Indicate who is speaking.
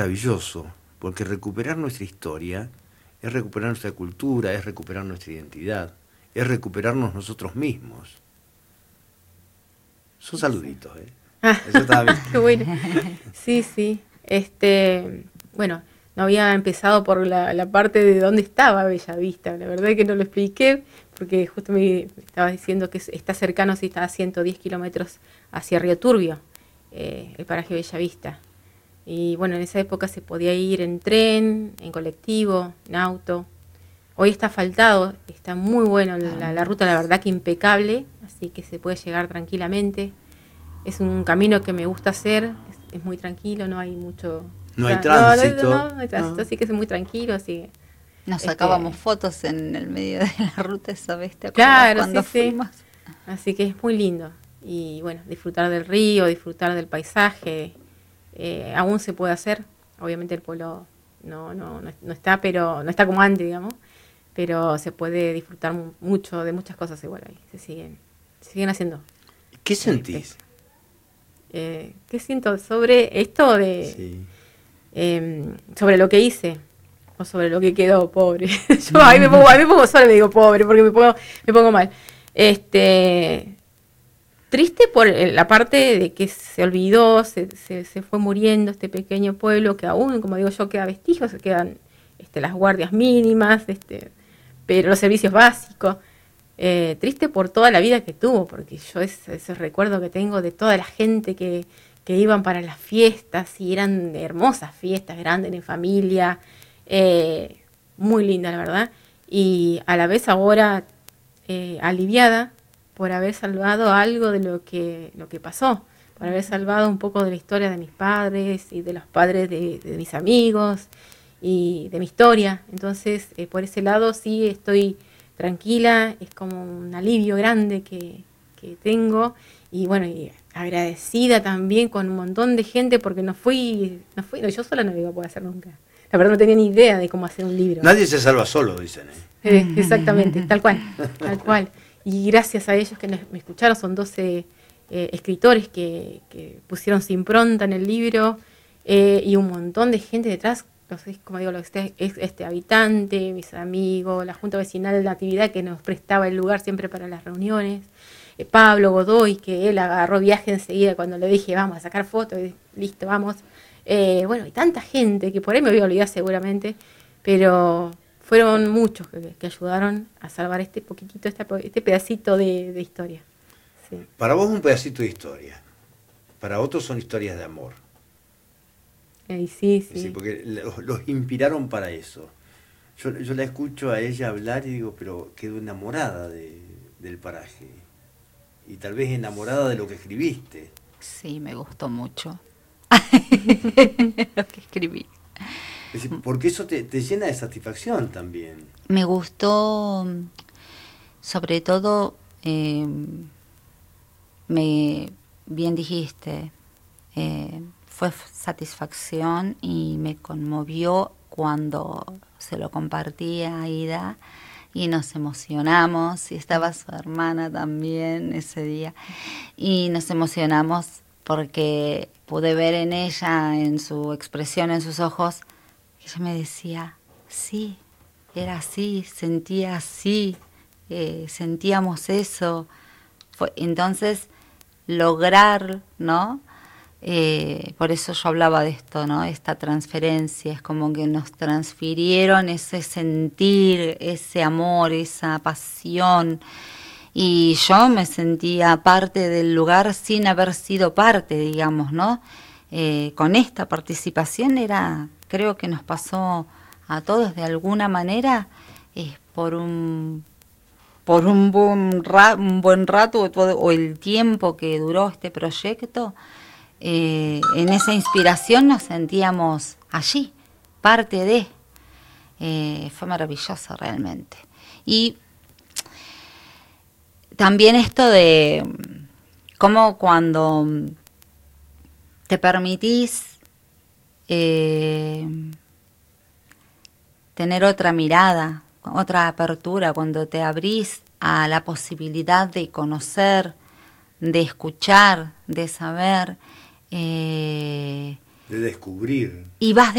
Speaker 1: maravilloso, porque recuperar nuestra historia es recuperar nuestra cultura, es recuperar nuestra identidad, es recuperarnos nosotros mismos. Son saluditos, ¿eh? Eso estaba bien.
Speaker 2: Qué bueno. Sí, sí. Bueno, no había empezado por la parte de dónde estaba Bellavista. La verdad es que no lo expliqué, porque justo me estaba diciendo que está cercano, sí, está a 110 kilómetros hacia Río Turbio, el paraje Bellavista. Y bueno, en esa época se podía ir en tren, en colectivo, en auto. Hoy está asfaltado, está muy bueno la ruta, la verdad que impecable, así que se puede llegar tranquilamente. Es un camino que me gusta hacer, es muy tranquilo, no hay mucho...
Speaker 1: No hay tránsito.
Speaker 2: No hay tránsito, así que es muy tranquilo, así.
Speaker 3: Nos sacábamos fotos en el medio de la ruta esa vez, ¿te acuerdas?
Speaker 2: Claro,
Speaker 3: cuando fuimos?
Speaker 2: Sí. Así que es muy lindo. Y bueno, disfrutar del río, disfrutar del paisaje, aún se puede hacer. Obviamente el pueblo no está, pero no está como antes, digamos. Pero se puede disfrutar mucho de muchas cosas igual ahí. Se siguen haciendo.
Speaker 1: ¿Qué sentís?
Speaker 2: ¿Qué siento sobre esto de...
Speaker 1: Sí.
Speaker 2: Sobre lo que hice o sobre lo que quedó, pobre. Yo ahí me pongo sola y me digo pobre porque me pongo mal. Triste por la parte de que se olvidó, se fue muriendo este pequeño pueblo que aún, como digo yo, queda vestigios, se quedan las guardias mínimas, pero los servicios básicos. Triste por toda la vida que tuvo, porque yo ese recuerdo que tengo de toda la gente que iban para las fiestas, y eran hermosas fiestas, grandes, en familia, muy linda la verdad, y a la vez ahora aliviada por haber salvado algo de lo que pasó, por haber salvado un poco de la historia de mis padres y de los padres de mis amigos y de mi historia. Entonces por ese lado sí estoy tranquila, es como un alivio grande que tengo, y bueno, y agradecida también con un montón de gente, porque no fui, yo sola no lo iba a poder hacer nunca. La verdad no tenía ni idea de cómo hacer un libro.
Speaker 1: Nadie se salva solo, dicen.
Speaker 2: Exactamente, tal cual. Y gracias a ellos que me escucharon, son 12 escritores que pusieron su impronta en el libro, y un montón de gente detrás. Como digo, habitante, mis amigos, la junta vecinal de la actividad que nos prestaba el lugar siempre para las reuniones, Pablo Godoy, que él agarró viaje enseguida cuando le dije vamos a sacar fotos, y listo, vamos. Bueno, y tanta gente que por ahí me voy a olvidar seguramente, pero fueron muchos que ayudaron a salvar este poquitito, este pedacito de historia. Sí.
Speaker 1: Para vos un pedacito de historia, para otros son historias de amor.
Speaker 2: Sí,
Speaker 1: porque los inspiraron para eso. Yo la escucho a ella hablar y digo, pero quedo enamorada del paraje. Y tal vez enamorada de lo que escribiste.
Speaker 3: Sí, me gustó mucho lo que escribí.
Speaker 1: Es decir, porque eso te llena de satisfacción también.
Speaker 3: Me gustó, sobre todo, bien dijiste, fue satisfacción y me conmovió cuando se lo compartí a Aida y nos emocionamos, y estaba su hermana también ese día, y nos emocionamos porque pude ver en ella, en su expresión, en sus ojos, que ella me decía, sí, era así, sentía así, sentíamos eso. Entonces, lograr, ¿no? Por eso yo hablaba de esto, ¿no? Esta transferencia, es como que nos transfirieron ese sentir, ese amor, esa pasión, y yo me sentía parte del lugar sin haber sido parte, digamos, ¿no? Con esta participación creo que nos pasó a todos de alguna manera, por un buen rato o el tiempo que duró este proyecto. En esa inspiración nos sentíamos allí, parte de. Fue maravilloso realmente. Y también esto de cómo cuando te permitís tener otra mirada, otra apertura, cuando te abrís a la posibilidad de conocer, de escuchar, de saber,
Speaker 1: de de descubrir.
Speaker 3: y vas